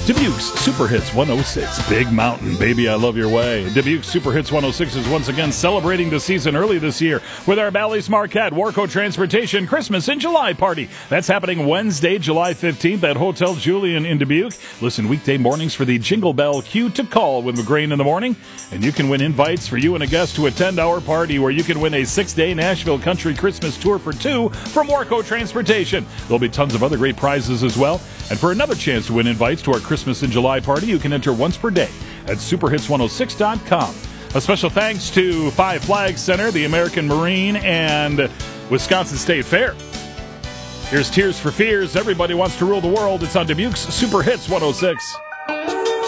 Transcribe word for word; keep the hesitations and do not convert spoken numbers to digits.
Dubuque's Super Hits one oh six. Big Mountain, Baby, I Love Your Way. Dubuque's Super Hits one oh six is once again celebrating the season early this year with our Bally's Marquette Warco Transportation Christmas in July party. That's happening Wednesday, July fifteenth at Hotel Julian in Dubuque. Listen weekday mornings for the Jingle Bell Cue to Call with McGrain in the morning. And you can win invites for you and a guest to attend our party where you can win a six-day Nashville Country Christmas tour for two from Warco Transportation. There'll be tons of other great prizes as well. And for another chance to win invites to our Christmas in July party, you can enter once per day at super hits one oh six dot com. A special thanks to Five Flags Center, the American Marine, and Wisconsin State Fair. Here's Tears for Fears. Everybody wants to rule the world. It's on Dubuque's Super Hits one oh six.